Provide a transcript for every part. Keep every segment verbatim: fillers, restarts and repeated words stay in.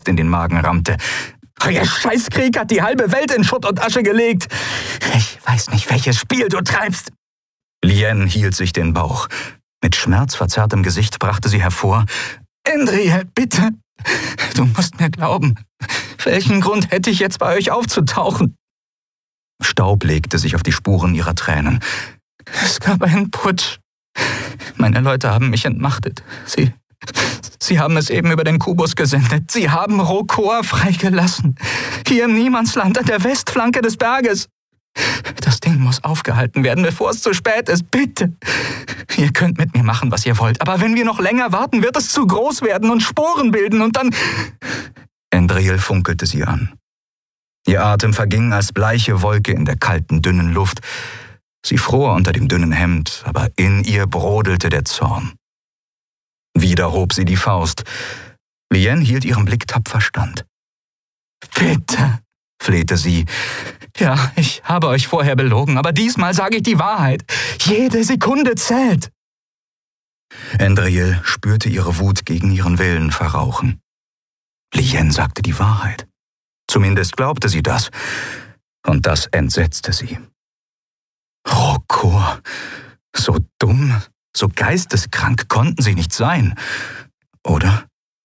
in den Magen rammte. »Euer Scheißkrieg hat die halbe Welt in Schutt und Asche gelegt. Ich weiß nicht, welches Spiel du treibst.« Lien hielt sich den Bauch. Mit schmerzverzerrtem Gesicht brachte sie hervor. »Endriel, bitte, du musst mir glauben. Welchen Grund hätte ich jetzt bei euch aufzutauchen?« Staub legte sich auf die Spuren ihrer Tränen. »Es gab einen Putsch. Meine Leute haben mich entmachtet. Sie, sie haben es eben über den Kubus gesendet. Sie haben Rokor freigelassen. Hier im Niemandsland an der Westflanke des Berges. Das Ding muss aufgehalten werden, bevor es zu spät ist. Bitte. Ihr könnt mit mir machen, was ihr wollt. Aber wenn wir noch länger warten, wird es zu groß werden und Sporen bilden und dann...« Endriel funkelte sie an. Ihr Atem verging als bleiche Wolke in der kalten, dünnen Luft. Sie fror unter dem dünnen Hemd, aber in ihr brodelte der Zorn. Wieder hob sie die Faust. Lien hielt ihren Blick tapfer stand. »Bitte«, flehte sie. »Ja, ich habe euch vorher belogen, aber diesmal sage ich die Wahrheit. Jede Sekunde zählt.« Endriel spürte ihre Wut gegen ihren Willen verrauchen. Lien sagte die Wahrheit. Zumindest glaubte sie das. Und das entsetzte sie. Rokor. So dumm, so geisteskrank konnten sie nicht sein. Oder?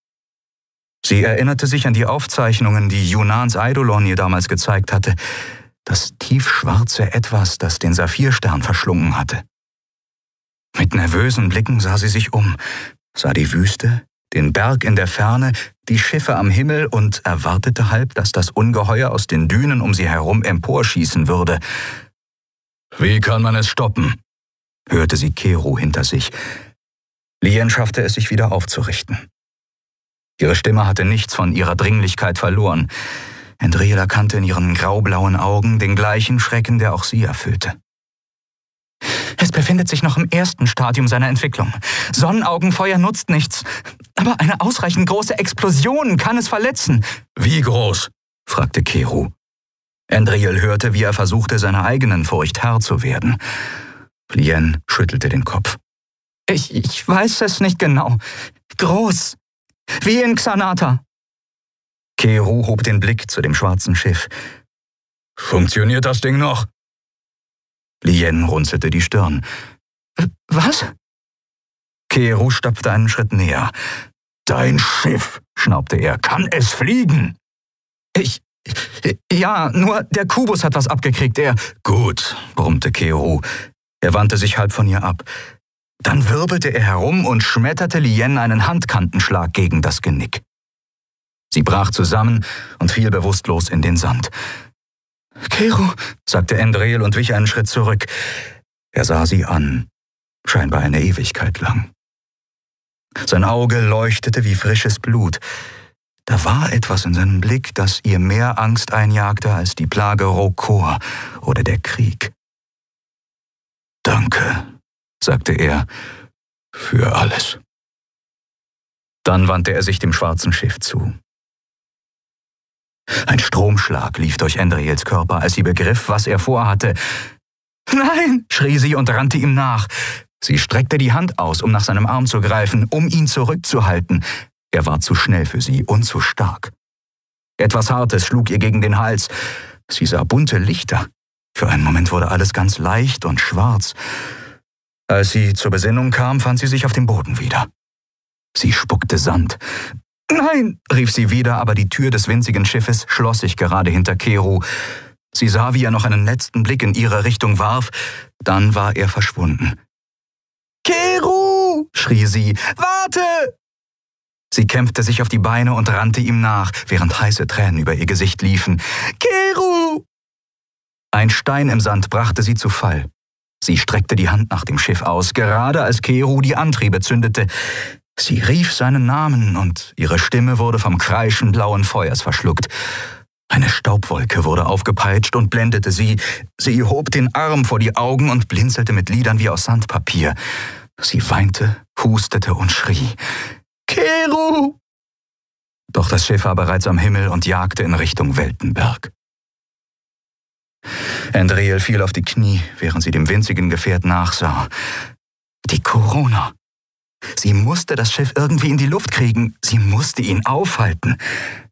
Sie erinnerte sich an die Aufzeichnungen, die Junans Eidolon ihr damals gezeigt hatte. Das tiefschwarze Etwas, das den Saphirstern verschlungen hatte. Mit nervösen Blicken sah sie sich um, sah die Wüste, den Berg in der Ferne, die Schiffe am Himmel und erwartete halb, dass das Ungeheuer aus den Dünen um sie herum emporschießen würde. »Wie kann man es stoppen?« hörte sie Kero hinter sich. Lien schaffte es, sich wieder aufzurichten. Ihre Stimme hatte nichts von ihrer Dringlichkeit verloren. Endriel erkannte in ihren graublauen Augen den gleichen Schrecken, der auch sie erfüllte. »Es befindet sich noch im ersten Stadium seiner Entwicklung. Sonnenaugenfeuer nutzt nichts. Aber eine ausreichend große Explosion kann es verletzen.« »Wie groß?« fragte Kero. Endriel hörte, wie er versuchte, seiner eigenen Furcht Herr zu werden. Lien schüttelte den Kopf. Ich, ich weiß es nicht genau. Groß. Wie in Xanata.« Kero hob den Blick zu dem schwarzen Schiff. »Funktioniert das Ding noch?« Lien runzelte die Stirn. »Was?« Kero stapfte einen Schritt näher. »Dein Schiff«, schnaubte er, »kann es fliegen?« »Ich... ja, nur der Kubus hat was abgekriegt, er...« »Gut«, brummte Kero. Er wandte sich halb von ihr ab. Dann wirbelte er herum und schmetterte Lien einen Handkantenschlag gegen das Genick. Sie brach zusammen und fiel bewusstlos in den Sand. »Kero«, sagte Endriel und wich einen Schritt zurück. Er sah sie an, scheinbar eine Ewigkeit lang. Sein Auge leuchtete wie frisches Blut. Da war etwas in seinem Blick, das ihr mehr Angst einjagte als die Plage Rokor oder der Krieg. »Danke«, sagte er, »für alles.« Dann wandte er sich dem schwarzen Schiff zu. Ein Stromschlag lief durch Endriels Körper, als sie begriff, was er vorhatte. »Nein«, schrie sie und rannte ihm nach. Sie streckte die Hand aus, um nach seinem Arm zu greifen, um ihn zurückzuhalten. Er war zu schnell für sie und zu stark. Etwas Hartes schlug ihr gegen den Hals. Sie sah bunte Lichter. Für einen Moment wurde alles ganz leicht und schwarz. Als sie zur Besinnung kam, fand sie sich auf dem Boden wieder. Sie spuckte Sand. »Nein«, rief sie wieder, aber die Tür des winzigen Schiffes schloss sich gerade hinter Kero. Sie sah, wie er noch einen letzten Blick in ihre Richtung warf. Dann war er verschwunden. »Kero«, schrie sie, »warte!« Sie kämpfte sich auf die Beine und rannte ihm nach, während heiße Tränen über ihr Gesicht liefen. »Kero!« Ein Stein im Sand brachte sie zu Fall. Sie streckte die Hand nach dem Schiff aus, gerade als Kero die Antriebe zündete. Sie rief seinen Namen und ihre Stimme wurde vom Kreischen blauen Feuers verschluckt. Eine Staubwolke wurde aufgepeitscht und blendete sie. Sie hob den Arm vor die Augen und blinzelte mit Lidern wie aus Sandpapier. Sie weinte, hustete und schrie. »Kero!« Doch das Schiff war bereits am Himmel und jagte in Richtung Weltenberg. Endriel fiel auf die Knie, während sie dem winzigen Gefährt nachsah. Die Corona. Sie musste das Schiff irgendwie in die Luft kriegen. Sie musste ihn aufhalten.